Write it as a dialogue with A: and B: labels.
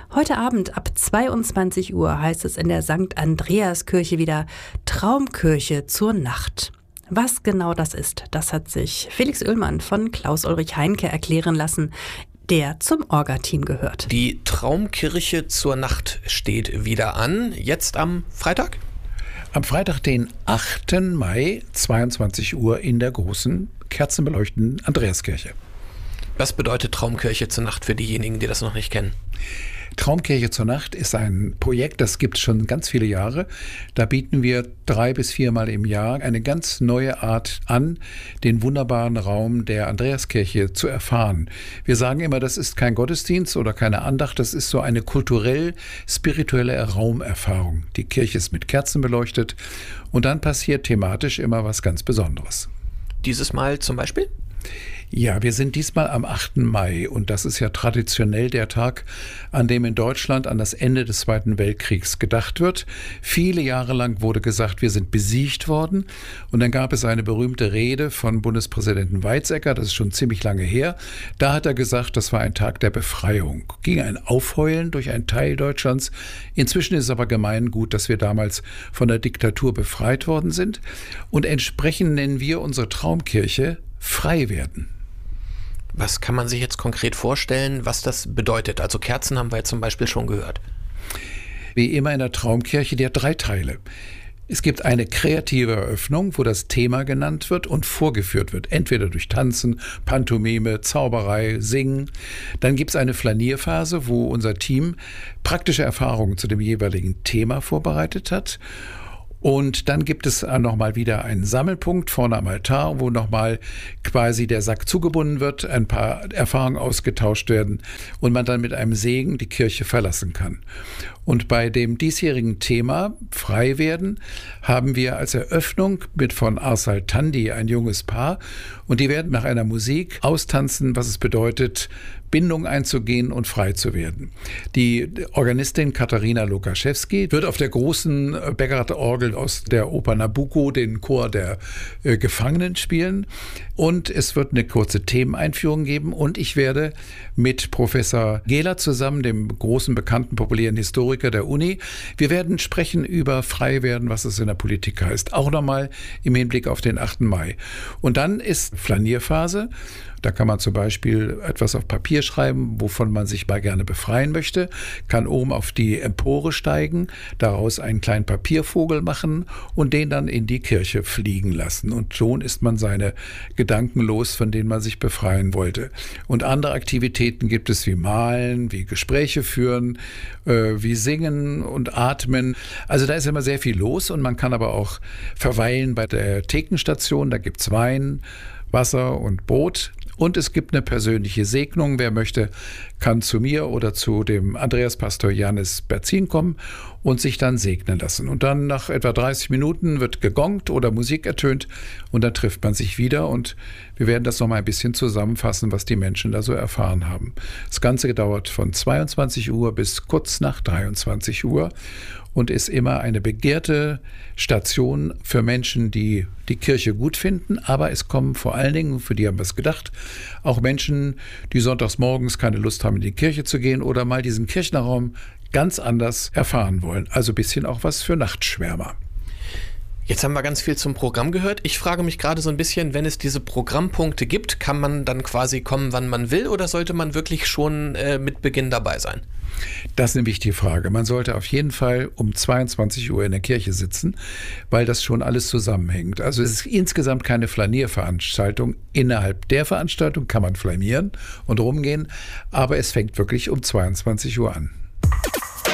A: Heute Abend ab 22 Uhr heißt es in der St. Andreaskirche wieder Traumkirche zur Nacht. Was genau das ist, das hat sich Felix Oehlmann von Klaus-Ulrich Heinke erklären lassen, der zum Orga-Team gehört.
B: Die Traumkirche zur Nacht steht wieder an, jetzt am Freitag?
C: Am Freitag, den 8. Mai, 22 Uhr in der großen, kerzenbeleuchteten Andreaskirche.
B: Was bedeutet Traumkirche zur Nacht für diejenigen, die das noch nicht kennen?
C: Traumkirche zur Nacht ist ein Projekt, das gibt es schon ganz viele Jahre. Da bieten wir 3 bis 4 Mal im Jahr eine ganz neue Art an, den wunderbaren Raum der Andreaskirche zu erfahren. Wir sagen immer, das ist kein Gottesdienst oder keine Andacht, das ist so eine kulturell-spirituelle Raumerfahrung. Die Kirche ist mit Kerzen beleuchtet und dann passiert thematisch immer was ganz Besonderes.
B: Dieses Mal zum Beispiel?
C: Ja, wir sind diesmal am 8. Mai und das ist ja traditionell der Tag, an dem in Deutschland an das Ende des Zweiten Weltkriegs gedacht wird. Viele Jahre lang wurde gesagt, wir sind besiegt worden und dann gab es eine berühmte Rede von Bundespräsidenten Weizsäcker, das ist schon ziemlich lange her. Da hat er gesagt, das war ein Tag der Befreiung. Ging ein Aufheulen durch einen Teil Deutschlands. Inzwischen ist es aber gemeingut, dass wir damals von der Diktatur befreit worden sind und entsprechend nennen wir unsere Traumkirche frei werden.
B: Was kann man sich jetzt konkret vorstellen, was das bedeutet? Also Kerzen haben wir jetzt zum Beispiel schon gehört.
C: Wie immer in der Traumkirche, die hat 3 Teile. Es gibt eine kreative Eröffnung, wo das Thema genannt wird und vorgeführt wird. Entweder durch Tanzen, Pantomime, Zauberei, Singen. Dann gibt es eine Flanierphase, wo unser Team praktische Erfahrungen zu dem jeweiligen Thema vorbereitet hat. Und dann gibt es nochmal wieder einen Sammelpunkt vorne am Altar, wo nochmal quasi der Sack zugebunden wird, ein paar Erfahrungen ausgetauscht werden und man dann mit einem Segen die Kirche verlassen kann. Und bei dem diesjährigen Thema Frei werden haben wir als Eröffnung mit von Arsal Tandi ein junges Paar und die werden nach einer Musik austanzen, was es bedeutet, Bindung einzugehen und frei zu werden. Die Organistin Katharina Lukaschewski wird auf der großen Begert-Orgel aus der Oper Nabucco den Chor der Gefangenen spielen und es wird eine kurze Themeneinführung geben und ich werde mit Professor Gehler zusammen, dem großen bekannten populären Historiker der Uni, wir werden sprechen über frei werden, was es in der Politik heißt. Auch nochmal im Hinblick auf den 8. Mai. Und dann ist Flanierphase. Da kann man zum Beispiel etwas auf Papier schreiben, wovon man sich mal gerne befreien möchte, kann oben auf die Empore steigen, daraus einen kleinen Papiervogel machen und den dann in die Kirche fliegen lassen. Und schon ist man seine Gedanken los, von denen man sich befreien wollte. Und andere Aktivitäten gibt es wie Malen, wie Gespräche führen, wie Singen und Atmen. Also da ist immer sehr viel los und man kann aber auch verweilen bei der Thekenstation, da gibt es Wein, Wasser und Brot. Und es gibt eine persönliche Segnung. Wer möchte, kann zu mir oder zu dem Andreaspastor Janis Berzin kommen und sich dann segnen lassen. Und dann nach etwa 30 Minuten wird gegongt oder Musik ertönt und dann trifft man sich wieder und wir werden das nochmal ein bisschen zusammenfassen, was die Menschen da so erfahren haben. Das Ganze dauert von 22 Uhr bis kurz nach 23 Uhr und ist immer eine begehrte Station für Menschen, die die Kirche gut finden. Aber es kommen vor allen Dingen, für die haben wir es gedacht, auch Menschen, die sonntags morgens keine Lust haben, in die Kirche zu gehen oder mal diesen Kirchenraum ganz anders erfahren wollen. Also ein bisschen auch was für Nachtschwärmer.
B: Jetzt haben wir ganz viel zum Programm gehört. Ich frage mich gerade so ein bisschen, wenn es diese Programmpunkte gibt, kann man dann quasi kommen, wann man will oder sollte man wirklich schon mit Beginn dabei sein?
C: Das ist eine wichtige Frage. Man sollte auf jeden Fall um 22 Uhr in der Kirche sitzen, weil das schon alles zusammenhängt. Also es ist insgesamt keine Flanierveranstaltung. Innerhalb der Veranstaltung kann man flanieren und rumgehen, aber es fängt wirklich um 22 Uhr an.